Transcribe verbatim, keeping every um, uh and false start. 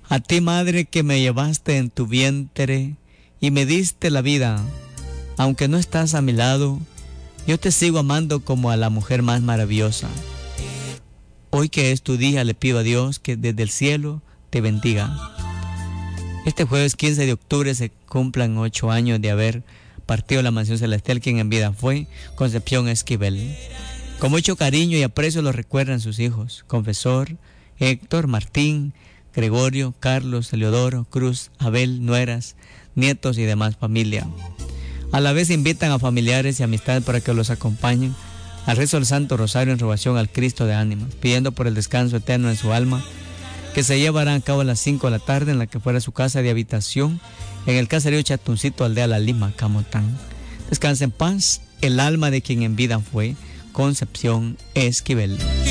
A ti, madre, que me llevaste en tu vientre y me diste la vida, aunque no estás a mi lado, yo te sigo amando como a la mujer más maravillosa. Hoy que es tu día, le pido a Dios que desde el cielo te bendiga. Este jueves quince de octubre se cumplan ocho años de haber partido la mansión celestial. Quien en vida fue Concepción Esquivel. Con mucho cariño y aprecio lo recuerdan sus hijos, Confesor, Héctor, Martín, Gregorio, Carlos, Eleodoro, Cruz, Abel, nueras, nietos y demás familia. A la vez invitan a familiares y amistades para que los acompañen al rezo del Santo Rosario en rogación al Cristo de ánimas, pidiendo por el descanso eterno en su alma, que se llevará a cabo a las cinco de la tarde en la que fuera su casa de habitación en el caserío Chatuncito, aldea La Lima, Camotán. Descansa en paz el alma de quien en vida fue Concepción Esquivel.